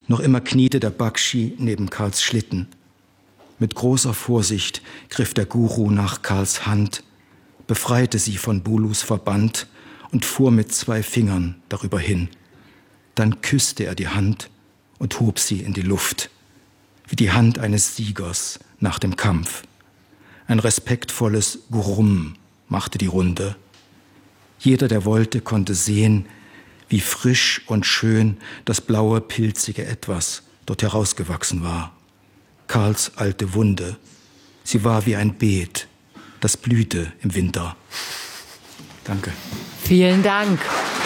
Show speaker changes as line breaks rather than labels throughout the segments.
Noch immer kniete der Bakshi neben Karls Schlitten. Mit großer Vorsicht griff der Guru nach Karls Hand, befreite sie von Bulus Verband und fuhr mit 2 Fingern darüber hin. Dann küsste er die Hand und hob sie in die Luft, wie die Hand eines Siegers nach dem Kampf. Ein respektvolles Gurum machte die Runde. Jeder, der wollte, konnte sehen, wie frisch und schön das blaue, pilzige Etwas dort herausgewachsen war. Karls alte Wunde. Sie war wie ein Beet, das blühte im Winter. Danke.
Vielen Dank.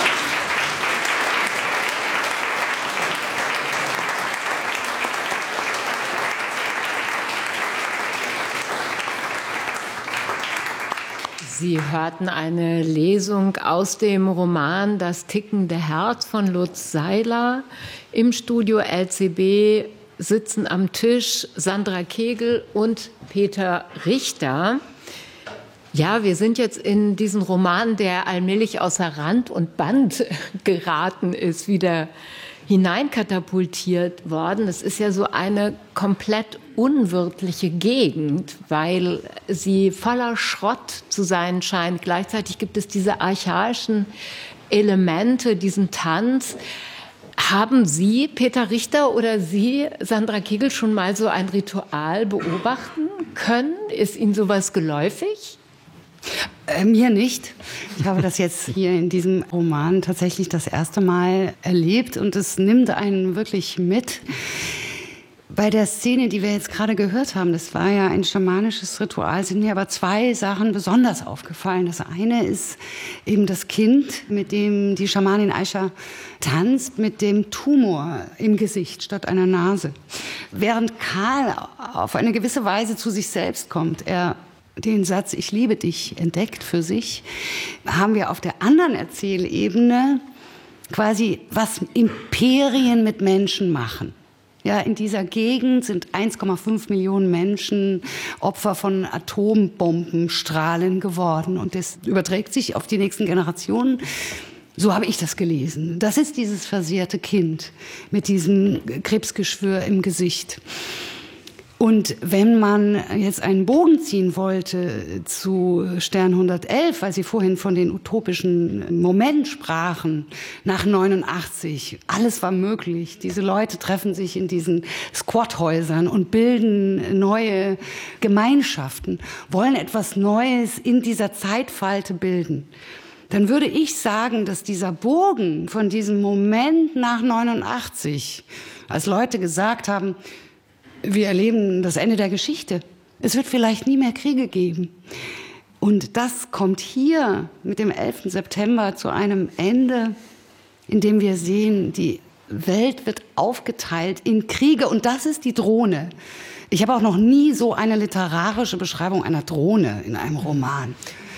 Sie hörten eine Lesung aus dem Roman Das tickende Herz von Lutz Seiler. Im Studio LCB sitzen am Tisch Sandra Kegel und Peter Richter. Ja, wir sind jetzt in diesen Roman, der allmählich außer Rand und Band geraten ist, wieder hineinkatapultiert worden. Es ist ja so eine komplett unwirtliche Gegend, weil sie voller Schrott zu sein scheint. Gleichzeitig gibt es diese archaischen Elemente, diesen Tanz. Haben Sie, Peter Richter, oder Sie, Sandra Kegel, schon mal so ein Ritual beobachten können? Ist Ihnen sowas geläufig?
Mir nicht. Ich habe das jetzt hier in diesem Roman tatsächlich das erste Mal erlebt und es nimmt einen wirklich mit. Bei der Szene, die wir jetzt gerade gehört haben, das war ja ein schamanisches Ritual, sind mir aber 2 Sachen besonders aufgefallen. Das eine ist eben das Kind, mit dem die Schamanin Aisha tanzt, mit dem Tumor im Gesicht statt einer Nase. Während Karl auf eine gewisse Weise zu sich selbst kommt, er den Satz "Ich liebe dich" entdeckt für sich, haben wir auf der anderen Erzählebene quasi, was Imperien mit Menschen machen. Ja, in dieser Gegend sind 1,5 Millionen Menschen Opfer von Atombombenstrahlen geworden. Und das überträgt sich auf die nächsten Generationen. So habe ich das gelesen. Das ist dieses versehrte Kind mit diesem Krebsgeschwür im Gesicht. Und wenn man jetzt einen Bogen ziehen wollte zu Stern 111, weil Sie vorhin von den utopischen Moment sprachen, nach 89, alles war möglich. Diese Leute treffen sich in diesen Squathäusern und bilden neue Gemeinschaften, wollen etwas Neues in dieser Zeitfalte bilden. Dann würde ich sagen, dass dieser Bogen von diesem Moment nach 89, als Leute gesagt haben, wir erleben das Ende der Geschichte. Es wird vielleicht nie mehr Kriege geben. Und das kommt hier mit dem 11. September zu einem Ende, in dem wir sehen, die Welt wird aufgeteilt in Kriege. Und das ist die Drohne. Ich habe auch noch nie so eine literarische Beschreibung einer Drohne in einem Roman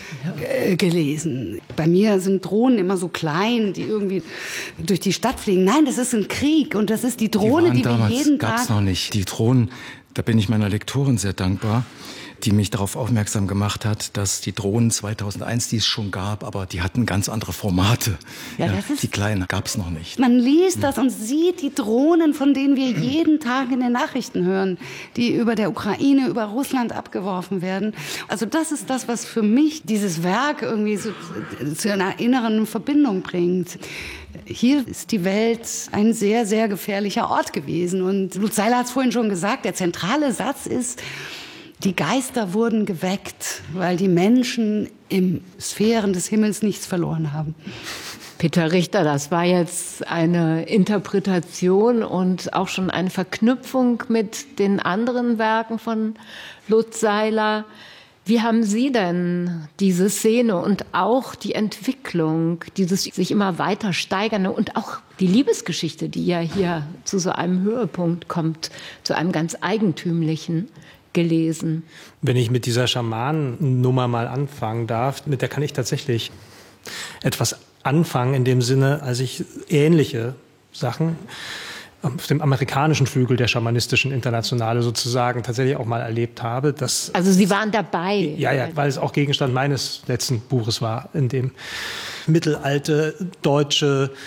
gelesen. Bei mir sind Drohnen immer so klein, die irgendwie durch die Stadt fliegen. Nein, das ist ein Krieg und das ist die Drohne, die wir jeden Tag...
Gab's noch nicht. Die Drohnen, da bin ich meiner Lektorin sehr dankbar, die mich darauf aufmerksam gemacht hat, dass die Drohnen 2001, die es schon gab, aber die hatten ganz andere Formate. Ja, die kleinen gab es noch nicht.
Man liest das und sieht die Drohnen, von denen wir jeden Tag in den Nachrichten hören, die über der Ukraine, über Russland abgeworfen werden. Also das ist das, was für mich dieses Werk irgendwie so zu einer inneren Verbindung bringt. Hier ist die Welt ein sehr, sehr gefährlicher Ort gewesen. Und Lutz Seiler hat es vorhin schon gesagt, der zentrale Satz ist, die Geister wurden geweckt, weil die Menschen in Sphären des Himmels nichts verloren haben.
Peter Richter, das war jetzt eine Interpretation und auch schon eine Verknüpfung mit den anderen Werken von Lutz Seiler. Wie haben Sie denn diese Szene und auch die Entwicklung, dieses sich immer weiter steigernde und auch die Liebesgeschichte, die ja hier zu so einem Höhepunkt kommt, zu einem ganz eigentümlichen, gelesen?
Wenn ich mit dieser Schamanennummer mal anfangen darf, mit der kann ich tatsächlich etwas anfangen, in dem Sinne, als ich ähnliche Sachen auf dem amerikanischen Flügel der schamanistischen Internationale sozusagen tatsächlich auch mal erlebt habe.
Also Sie waren dabei?
Ja, weil es auch Gegenstand meines letzten Buches war, in dem mittelalte deutsche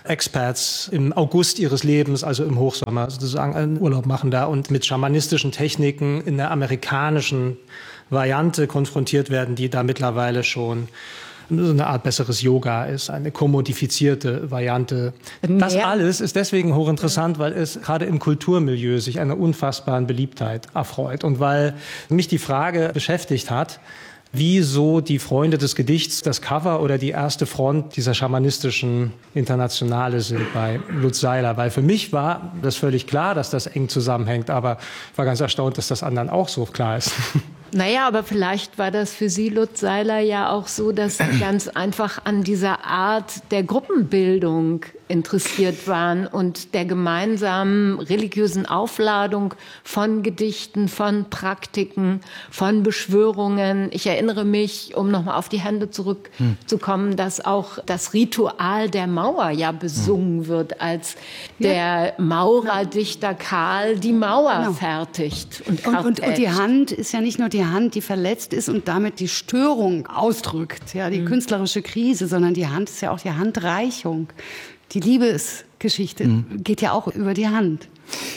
Expats im August ihres Lebens, also im Hochsommer, sozusagen einen Urlaub machen da und mit schamanistischen Techniken in der amerikanischen Variante konfrontiert werden, die da mittlerweile schon so eine Art besseres Yoga ist, eine kommodifizierte Variante. Das alles ist deswegen hochinteressant, weil es gerade im Kulturmilieu sich einer unfassbaren Beliebtheit erfreut und weil mich die Frage beschäftigt hat, wieso die Freunde des Gedichts das Cover oder die erste Front dieser schamanistischen Internationale sind bei Lutz Seiler. Weil für mich war das völlig klar, dass das eng zusammenhängt, aber ich war ganz erstaunt, dass das anderen auch so klar ist.
Naja, aber vielleicht war das für Sie, Lutz Seiler, ja auch so, dass Sie ganz einfach an dieser Art der Gruppenbildung interessiert waren und der gemeinsamen religiösen Aufladung von Gedichten, von Praktiken, von Beschwörungen. Ich erinnere mich, um nochmal auf die Hände zurückzukommen, dass auch das Ritual der Mauer ja besungen wird, als der Maurerdichter Karl die Mauer fertigt.
Und die Hand ist ja nicht nur die Hand, die verletzt ist und damit die Störung ausdrückt, ja, die künstlerische Krise, sondern die Hand ist ja auch die Handreichung. Die Liebesgeschichte geht ja auch über die Hand.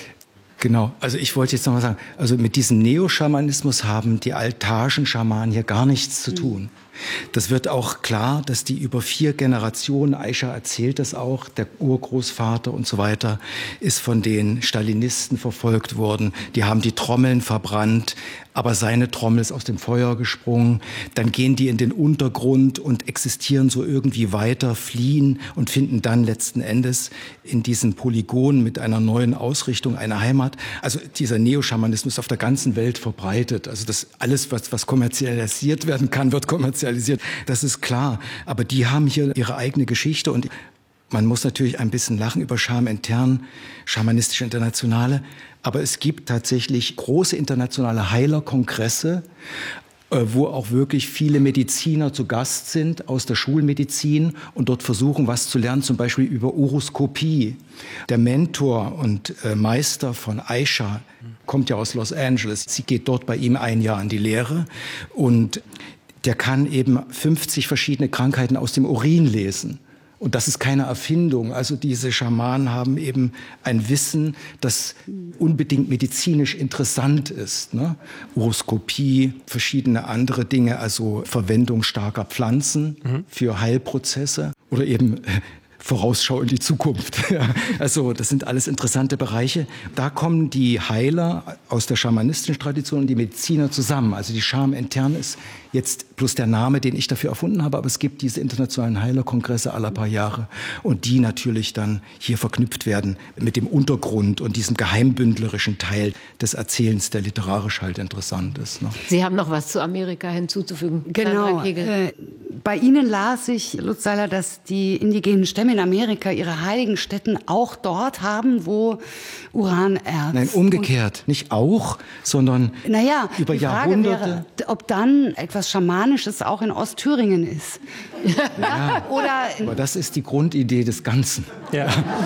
Genau, also ich wollte jetzt noch mal sagen, also mit diesem Neoschamanismus haben die Altagen-Schamanen hier gar nichts zu tun. Das wird auch klar, dass die über 4 Generationen, Aisha erzählt das auch, der Urgroßvater und so weiter, ist von den Stalinisten verfolgt worden. Die haben die Trommeln verbrannt, aber seine Trommel ist aus dem Feuer gesprungen. Dann gehen die in den Untergrund und existieren so irgendwie weiter, fliehen und finden dann letzten Endes in diesen Polygonen mit einer neuen Ausrichtung eine Heimat. Also dieser Neoschamanismus ist auf der ganzen Welt verbreitet. Also das alles, was kommerzialisiert werden kann, wird kommerzialisiert. Das ist klar. Aber die haben hier ihre eigene Geschichte und man muss natürlich ein bisschen lachen über Scham-Intern, Schamanistische Internationale. Aber es gibt tatsächlich große internationale Heilerkongresse, wo auch wirklich viele Mediziner zu Gast sind aus der Schulmedizin und dort versuchen, was zu lernen, zum Beispiel über Uroskopie. Der Mentor und Meister von Aisha kommt ja aus Los Angeles. Sie geht dort bei ihm ein Jahr an die Lehre und der kann eben 50 verschiedene Krankheiten aus dem Urin lesen. Und das ist keine Erfindung. Also diese Schamanen haben eben ein Wissen, das unbedingt medizinisch interessant ist. Ne? Uroskopie, verschiedene andere Dinge, also Verwendung starker Pflanzen für Heilprozesse oder eben Vorausschau in die Zukunft. Also das sind alles interessante Bereiche. Da kommen die Heiler aus der schamanistischen Tradition und die Mediziner zusammen. Also die Scham intern ist jetzt bloß der Name, den ich dafür erfunden habe, aber es gibt diese internationalen Heilerkongresse alle paar Jahre und die natürlich dann hier verknüpft werden mit dem Untergrund und diesem geheimbündlerischen Teil des Erzählens, der literarisch halt interessant ist. Ne?
Sie haben noch was zu Amerika hinzuzufügen.
Genau. Bei Ihnen las ich, Lutz Seiler, dass die indigenen Stämme in Amerika ihre heiligen Stätten auch dort haben, wo Uranerz...
Nein, umgekehrt. Nicht auch, sondern über
die Frage
Jahrhunderte...
wäre, ob dann etwas Schamanisches auch in Ostthüringen ist.
Ja, aber das ist die Grundidee des Ganzen.
Ja.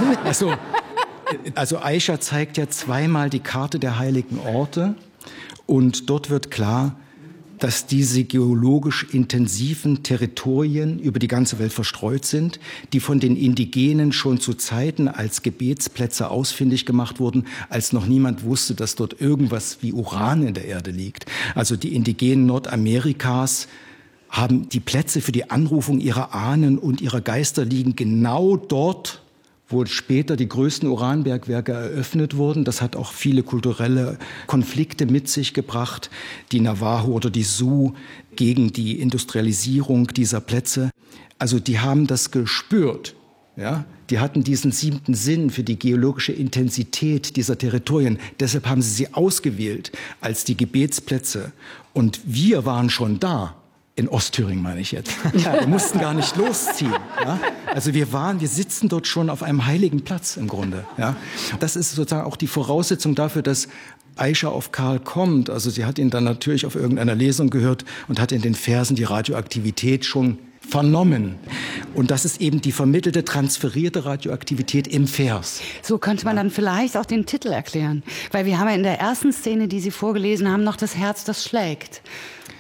Also Aisha zeigt ja zweimal die Karte der heiligen Orte und dort wird klar, dass diese geologisch intensiven Territorien über die ganze Welt verstreut sind, die von den Indigenen schon zu Zeiten als Gebetsplätze ausfindig gemacht wurden, als noch niemand wusste, dass dort irgendwas wie Uran in der Erde liegt. Also die Indigenen Nordamerikas haben die Plätze für die Anrufung ihrer Ahnen und ihrer Geister liegen genau dort, wo später die größten Uranbergwerke eröffnet wurden. Das hat auch viele kulturelle Konflikte mit sich gebracht. Die Navajo oder die Sioux gegen die Industrialisierung dieser Plätze. Also die haben das gespürt. Ja? Die hatten diesen 7. Sinn für die geologische Intensität dieser Territorien. Deshalb haben sie ausgewählt als die Gebetsplätze. Und wir waren schon da. In Ostthüringen meine ich jetzt. Wir mussten gar nicht losziehen. Ja? Also wir sitzen dort schon auf einem heiligen Platz im Grunde. Ja? Das ist sozusagen auch die Voraussetzung dafür, dass Aisha auf Karl kommt. Also sie hat ihn dann natürlich auf irgendeiner Lesung gehört und hat in den Versen die Radioaktivität schon vernommen. Und das ist eben die vermittelte, transferierte Radioaktivität im Vers.
So könnte man dann vielleicht auch den Titel erklären. Weil wir haben ja in der ersten Szene, die Sie vorgelesen haben, noch das Herz, das schlägt.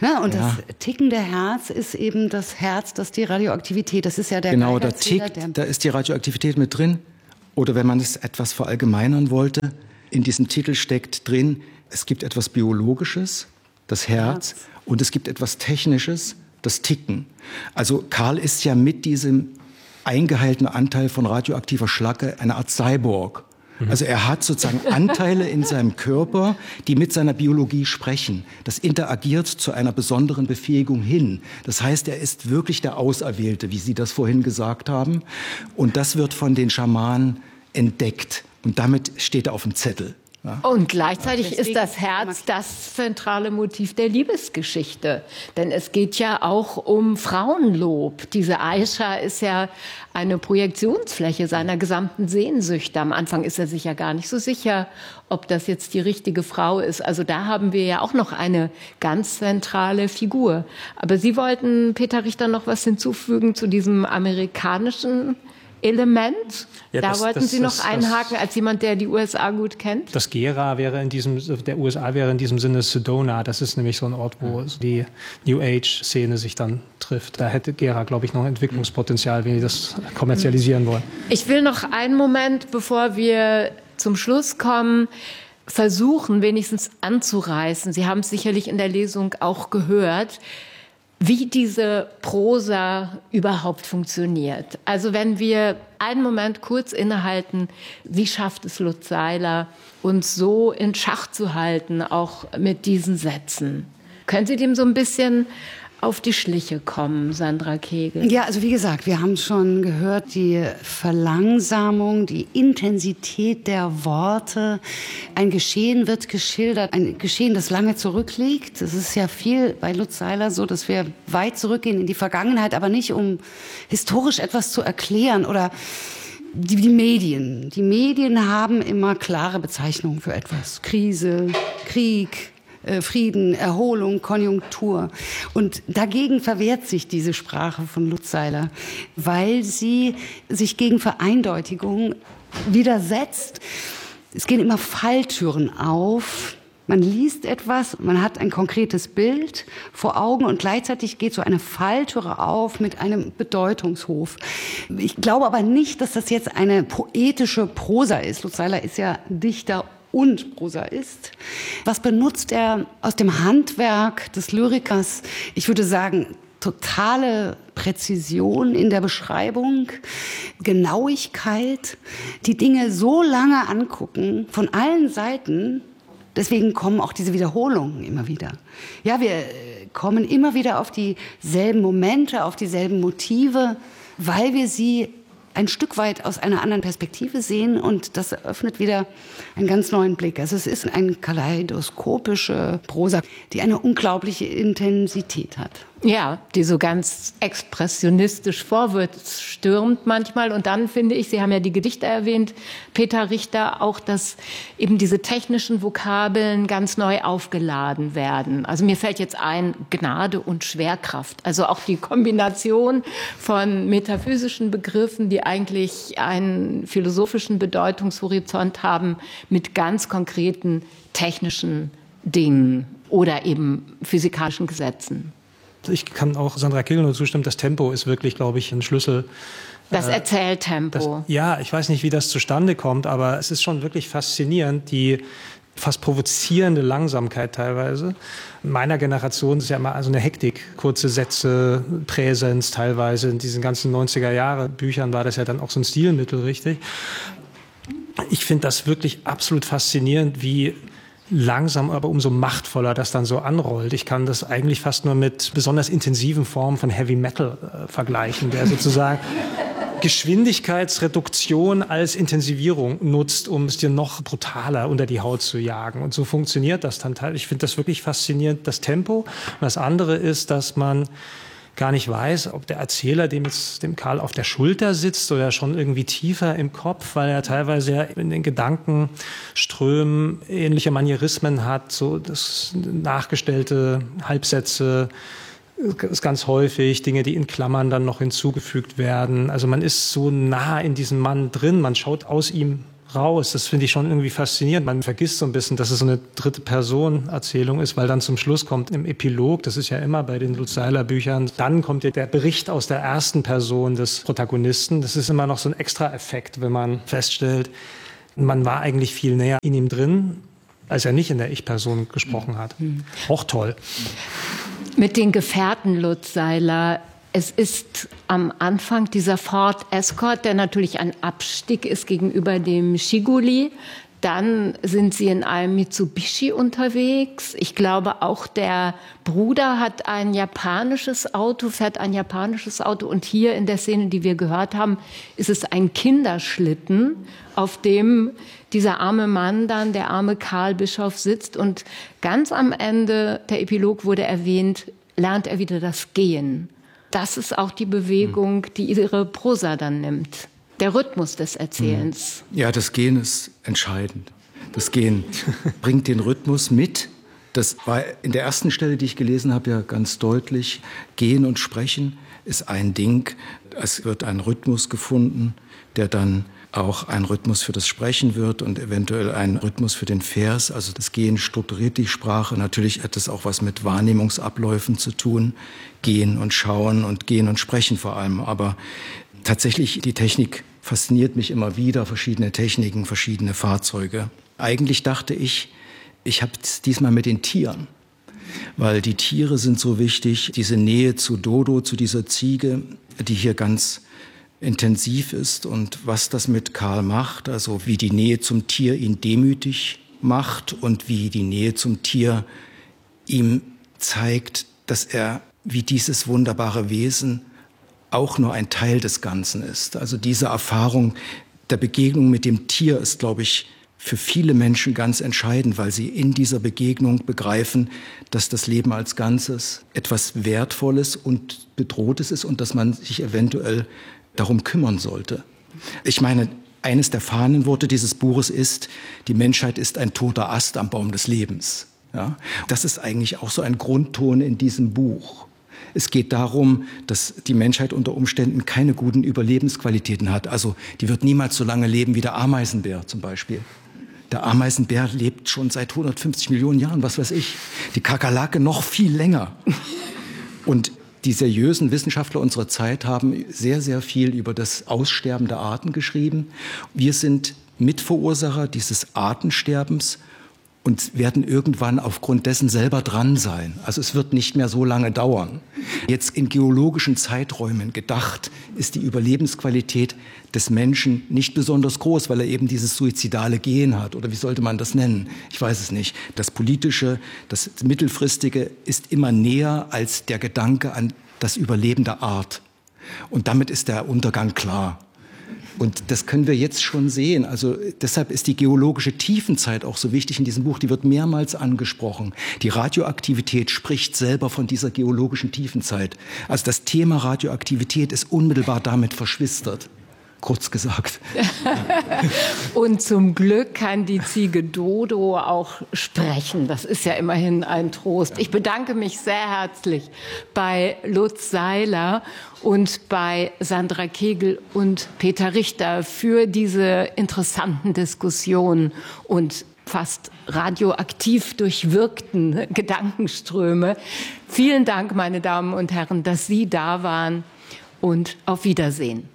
Ja, und das tickende Herz ist eben das Herz, das die Radioaktivität, das ist ja der
Genau, da
Geigerzähler,
tickt, da ist die Radioaktivität mit drin. Oder wenn man es etwas verallgemeinern wollte, in diesem Titel steckt drin, es gibt etwas Biologisches, das Herz, und es gibt etwas Technisches, das Ticken. Also Karl ist ja mit diesem eingeheilten Anteil von radioaktiver Schlacke eine Art Cyborg. Also er hat sozusagen Anteile in seinem Körper, die mit seiner Biologie sprechen. Das interagiert zu einer besonderen Befähigung hin. Das heißt, er ist wirklich der Auserwählte, wie Sie das vorhin gesagt haben. Und das wird von den Schamanen entdeckt. Und damit steht er auf dem Zettel. Ja.
Und gleichzeitig ist das Herz das zentrale Motiv der Liebesgeschichte. Denn es geht ja auch um Frauenlob. Diese Aisha ist ja eine Projektionsfläche seiner gesamten Sehnsüchte. Am Anfang ist er sich ja gar nicht so sicher, ob das jetzt die richtige Frau ist. Also da haben wir ja auch noch eine ganz zentrale Figur. Aber Sie wollten, Peter Richter, noch was hinzufügen zu diesem amerikanischen Element. Ja, da wollten Sie noch einhaken, als jemand, der die USA gut kennt?
Das Gera wäre der USA wäre in diesem Sinne Sedona. Das ist nämlich so ein Ort, wo die New Age-Szene sich dann trifft. Da hätte Gera, glaube ich, noch Entwicklungspotenzial, wenn die das kommerzialisieren wollen.
Ich will noch einen Moment, bevor wir zum Schluss kommen, versuchen, wenigstens anzureißen. Sie haben es sicherlich in der Lesung auch gehört, wie diese Prosa überhaupt funktioniert. Also wenn wir einen Moment kurz innehalten, wie schafft es Lutz Seiler, uns so in Schach zu halten, auch mit diesen Sätzen? Können Sie dem so ein bisschen auf die Schliche kommen, Sandra Kegel?
Ja, also wie gesagt, wir haben schon gehört, die Verlangsamung, die Intensität der Worte. Ein Geschehen wird geschildert, ein Geschehen, das lange zurückliegt. Es ist ja viel bei Lutz Seiler so, dass wir weit zurückgehen in die Vergangenheit, aber nicht um historisch etwas zu erklären oder die Medien. Die Medien haben immer klare Bezeichnungen für etwas. Krise, Krieg, Frieden, Erholung, Konjunktur. Und dagegen verwehrt sich diese Sprache von Lutz Seiler, weil sie sich gegen Vereindeutigung widersetzt. Es gehen immer Falltüren auf. Man liest etwas, man hat ein konkretes Bild vor Augen und gleichzeitig geht so eine Falltüre auf mit einem Bedeutungshof. Ich glaube aber nicht, dass das jetzt eine poetische Prosa ist. Lutz Seiler ist ja Dichter und Prosaist. Was benutzt er aus dem Handwerk des Lyrikers? Ich würde sagen, totale Präzision in der Beschreibung, Genauigkeit, die Dinge so lange angucken, von allen Seiten. Deswegen kommen auch diese Wiederholungen immer wieder. Ja, wir kommen immer wieder auf dieselben Momente, auf dieselben Motive, weil wir sie ein Stück weit aus einer anderen Perspektive sehen und das eröffnet wieder einen ganz neuen Blick. Also es ist eine kaleidoskopische Prosa, die eine unglaubliche Intensität hat.
Ja, die so ganz expressionistisch vorwärts stürmt manchmal. Und dann finde ich, Sie haben ja die Gedichte erwähnt, Peter Richter, auch, dass eben diese technischen Vokabeln ganz neu aufgeladen werden. Also mir fällt jetzt ein, Gnade und Schwerkraft. Also auch die Kombination von metaphysischen Begriffen, die eigentlich einen philosophischen Bedeutungshorizont haben, mit ganz konkreten technischen Dingen oder eben physikalischen Gesetzen.
Ich kann auch Sandra Kegel nur zustimmen, das Tempo ist wirklich, glaube ich, ein Schlüssel.
Das Erzähltempo.
Ja, ich weiß nicht, wie das zustande kommt, aber es ist schon wirklich faszinierend, die fast provozierende Langsamkeit teilweise. In meiner Generation ist ja immer so eine Hektik, kurze Sätze, Präsenz teilweise. In diesen ganzen 90er-Jahre-Büchern war das ja dann auch so ein Stilmittel, richtig. Ich finde das wirklich absolut faszinierend, wie langsam, aber umso machtvoller das dann so anrollt. Ich kann das eigentlich fast nur mit besonders intensiven Formen von Heavy Metal vergleichen, der sozusagen Geschwindigkeitsreduktion als Intensivierung nutzt, um es dir noch brutaler unter die Haut zu jagen. Und so funktioniert das dann teilweise. Ich finde das wirklich faszinierend, das Tempo. Und das andere ist, dass man gar nicht weiß, ob der Erzähler dem Karl auf der Schulter sitzt oder schon irgendwie tiefer im Kopf, weil er teilweise ja in den Gedankenströmen ähnliche Manierismen hat, so das nachgestellte Halbsätze ist ganz häufig, Dinge, die in Klammern dann noch hinzugefügt werden. Also man ist so nah in diesem Mann drin, man schaut aus ihm raus. Das finde ich schon irgendwie faszinierend. Man vergisst so ein bisschen, dass es so eine Dritte-Person-Erzählung ist, weil dann zum Schluss kommt im Epilog, das ist ja immer bei den Lutz Seiler Büchern, dann kommt ja der Bericht aus der ersten Person des Protagonisten. Das ist immer noch so ein Extra-Effekt, wenn man feststellt, man war eigentlich viel näher in ihm drin, als er nicht in der Ich-Person gesprochen hat. Auch toll.
Mit den Gefährten Lutz Seiler, es ist am Anfang dieser Ford Escort, der natürlich ein Abstieg ist gegenüber dem Chiguli. Dann sind sie in einem Mitsubishi unterwegs. Ich glaube, auch der Bruder hat ein japanisches Auto, fährt ein japanisches Auto. Und hier in der Szene, die wir gehört haben, ist es ein Kinderschlitten, auf dem dieser arme Mann dann, der arme Karl Bischof, sitzt. Und ganz am Ende, der Epilog wurde erwähnt, lernt er wieder das Gehen. Das ist auch die Bewegung, die ihre Prosa dann nimmt. Der Rhythmus des Erzählens.
Ja, das Gehen ist entscheidend. Das Gehen bringt den Rhythmus mit. Das war in der ersten Stelle, die ich gelesen habe, ja ganz deutlich. Gehen und Sprechen ist ein Ding. Es wird ein Rhythmus gefunden, der dann auch ein Rhythmus für das Sprechen wird und eventuell ein Rhythmus für den Vers. Also das Gehen strukturiert die Sprache. Natürlich hat das auch was mit Wahrnehmungsabläufen zu tun. Gehen und Schauen und Gehen und Sprechen vor allem. Aber tatsächlich, die Technik fasziniert mich immer wieder. Verschiedene Techniken, verschiedene Fahrzeuge. Eigentlich dachte ich habe es diesmal mit den Tieren. Weil die Tiere sind so wichtig. Diese Nähe zu Dodo, zu dieser Ziege, die hier ganz intensiv ist und was das mit Karl macht, also wie die Nähe zum Tier ihn demütig macht und wie die Nähe zum Tier ihm zeigt, dass er wie dieses wunderbare Wesen auch nur ein Teil des Ganzen ist. Also diese Erfahrung der Begegnung mit dem Tier ist, glaube ich, für viele Menschen ganz entscheidend, weil sie in dieser Begegnung begreifen, dass das Leben als Ganzes etwas Wertvolles und Bedrohtes ist und dass man sich eventuell darum kümmern sollte. Ich meine, eines der Fahnenworte dieses Buches ist, die Menschheit ist ein toter Ast am Baum des Lebens. Ja? Das ist eigentlich auch so ein Grundton in diesem Buch. Es geht darum, dass die Menschheit unter Umständen keine guten Überlebensqualitäten hat. Also die wird niemals so lange leben wie der Ameisenbär zum Beispiel. Der Ameisenbär lebt schon seit 150 Millionen Jahren, was weiß ich. Die Kakerlake noch viel länger. Und die seriösen Wissenschaftler unserer Zeit haben sehr, sehr viel über das Aussterben der Arten geschrieben. Wir sind Mitverursacher dieses Artensterbens und werden irgendwann aufgrund dessen selber dran sein. Also es wird nicht mehr so lange dauern. Jetzt in geologischen Zeiträumen gedacht, ist die Überlebensqualität des Menschen nicht besonders groß, weil er eben dieses suizidale Gen hat. Oder wie sollte man das nennen? Ich weiß es nicht. Das Politische, das Mittelfristige ist immer näher als der Gedanke an das Überleben der Art. Und damit ist der Untergang klar. Und das können wir jetzt schon sehen. Also deshalb ist die geologische Tiefenzeit auch so wichtig in diesem Buch. Die wird mehrmals angesprochen. Die Radioaktivität spricht selber von dieser geologischen Tiefenzeit. Also das Thema Radioaktivität ist unmittelbar damit verschwistert. Kurz gesagt.
Und zum Glück kann die Ziege Dodo auch sprechen. Das ist ja immerhin ein Trost. Ich bedanke mich sehr herzlich bei Lutz Seiler und bei Sandra Kegel und Peter Richter für diese interessanten Diskussionen und fast radioaktiv durchwirkten Gedankenströme. Vielen Dank, meine Damen und Herren, dass Sie da waren und auf Wiedersehen.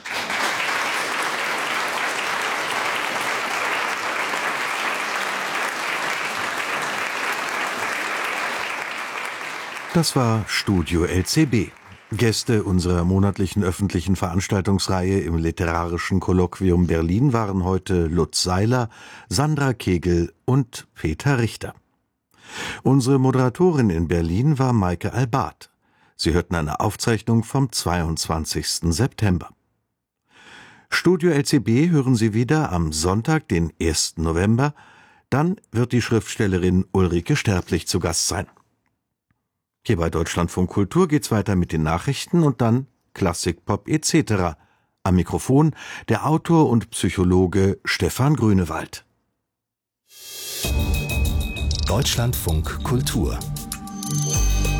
Das war Studio LCB. Gäste unserer monatlichen öffentlichen Veranstaltungsreihe im Literarischen Kolloquium Berlin waren heute Lutz Seiler, Sandra Kegel und Peter Richter. Unsere Moderatorin in Berlin war Maike Albart. Sie hörten eine Aufzeichnung vom 22. September. Studio LCB hören Sie wieder am Sonntag, den 1. November. Dann wird die Schriftstellerin Ulrike Sterblich zu Gast sein. Hier bei Deutschlandfunk Kultur geht's weiter mit den Nachrichten und dann Klassik, Pop etc. Am Mikrofon der Autor und Psychologe Stefan Grünewald.
Deutschlandfunk Kultur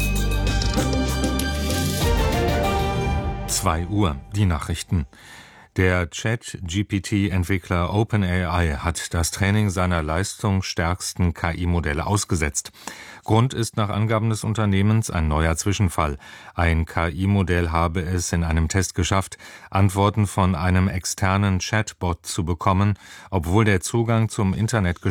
2 Uhr, die Nachrichten.
Der Chat-GPT-Entwickler OpenAI hat das Training seiner leistungsstärksten KI-Modelle ausgesetzt. Grund ist nach Angaben des Unternehmens ein neuer Zwischenfall. Ein KI-Modell habe es in einem Test geschafft, Antworten von einem externen Chatbot zu bekommen, obwohl der Zugang zum Internet